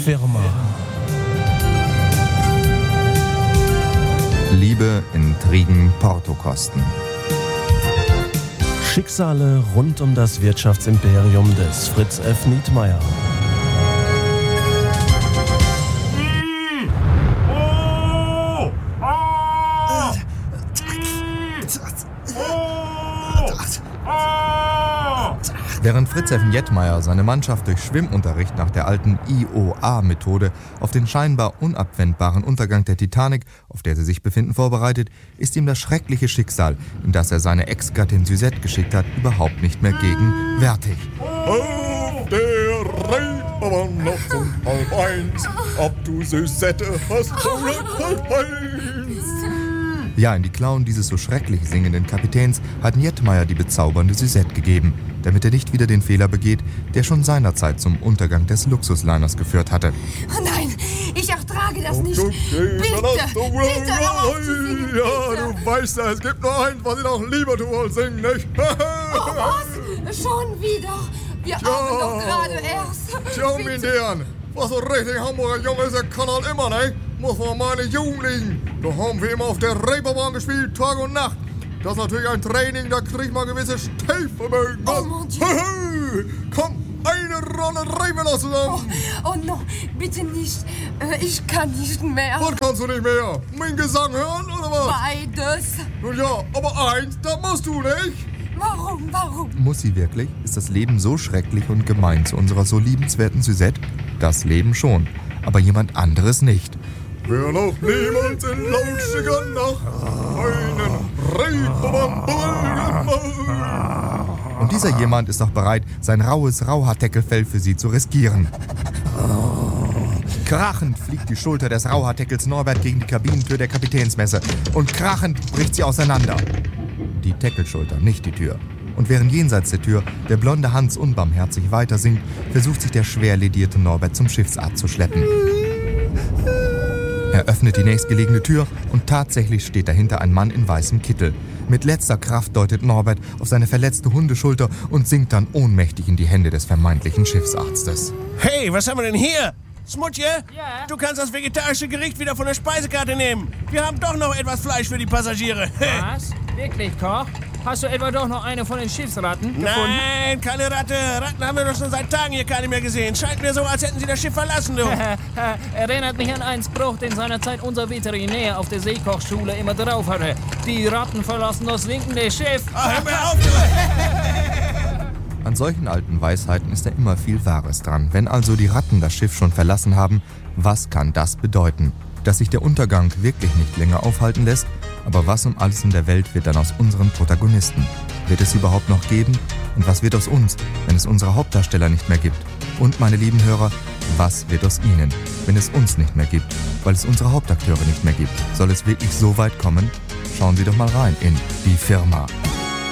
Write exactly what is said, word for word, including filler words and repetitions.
Firma. Liebe, Intrigen, Portokosten. Schicksale rund um das Wirtschaftsimperium des Fritz F. Nietmeyer. Während Fritz F. Nietmeyer seine Mannschaft durch Schwimmunterricht nach der alten I O A-Methode auf den scheinbar unabwendbaren Untergang der Titanic, auf der sie sich befinden, vorbereitet, ist ihm das schreckliche Schicksal, in das er seine Ex-Gattin Suzette geschickt hat, überhaupt nicht mehr gegenwärtig. Auf der Reeperbahn nachts um halb eins, ob du Suzette hast, um halb eins. Ja, in die Klauen dieses so schrecklich singenden Kapitäns hat Nietmeyer die bezaubernde Suzette gegeben, damit er nicht wieder den Fehler begeht, der schon seinerzeit zum Untergang des Luxusliners geführt hatte. Oh nein, ich ertrage das nicht. Okay, bitte, du, bitte, hör auf zu singen, ja, bitte. du weißt ja, es gibt nur eins, was ich noch lieber tue als singen, nicht? Oh, was? Schon wieder? Wir Tja. atmen doch gerade erst. Tja, Bitte. mein Herren, was so richtig Hamburger Junge ist, der kann halt immer, ne? Muss vor meine Jugend liegen. Da haben wir immer auf der Reeperbahn gespielt, Tag und Nacht. Das ist natürlich ein Training, da kriegt man gewisse Stellvermögen. Oh, mon Dieu. Komm, eine Runde reiben wir zusammen. Oh, oh no, bitte nicht. Äh, Ich kann nicht mehr. Was kannst du nicht mehr? Mein Gesang hören, oder was? Beides. Nun ja, aber eins, das musst du nicht. Warum, warum? Muss sie wirklich? Ist das Leben so schrecklich und gemein zu unserer so liebenswerten Suzette? Das Leben schon, aber jemand anderes nicht. Wer noch niemals in lauschiger Nacht einen Reeperbahn gemacht. Und dieser jemand ist auch bereit, sein raues Rauhaarteckelfell für sie zu riskieren. Krachend fliegt die Schulter des Rauhaarteckels Norbert gegen die Kabinentür der Kapitänsmesse und krachend bricht sie auseinander. Die Teckelschulter, nicht die Tür. Und während jenseits der Tür der blonde Hans unbarmherzig weiter singt, versucht sich der schwer ledierte Norbert zum Schiffsarzt zu schleppen. Er öffnet die nächstgelegene Tür und tatsächlich steht dahinter ein Mann in weißem Kittel. Mit letzter Kraft deutet Norbert auf seine verletzte Hundeschulter und sinkt dann ohnmächtig in die Hände des vermeintlichen Schiffsarztes. Hey, was haben wir denn hier? Smutje? Ja? Du kannst das vegetarische Gericht wieder von der Speisekarte nehmen. Wir haben doch noch etwas Fleisch für die Passagiere. Was? Wirklich, Koch? Hast du etwa doch noch eine von den Schiffsratten gefunden? Nein, keine Ratte. Ratten haben wir doch schon seit Tagen hier keine mehr gesehen. Scheint mir so, als hätten sie das Schiff verlassen, du. Erinnert mich an einen Spruch, den seinerzeit unser Veterinär auf der Seekochschule immer drauf hatte. Die Ratten verlassen das sinkende Schiff. Oh, hör mir auf, An solchen alten Weisheiten ist ja immer viel Wahres dran. Wenn also die Ratten das Schiff schon verlassen haben, was kann das bedeuten? Dass sich der Untergang wirklich nicht länger aufhalten lässt? Aber was um alles in der Welt wird dann aus unseren Protagonisten? Wird es sie überhaupt noch geben? Und was wird aus uns, wenn es unsere Hauptdarsteller nicht mehr gibt? Und, meine lieben Hörer, was wird aus ihnen, wenn es uns nicht mehr gibt? Weil es unsere Hauptakteure nicht mehr gibt. Soll es wirklich so weit kommen? Schauen Sie doch mal rein in Die Firma.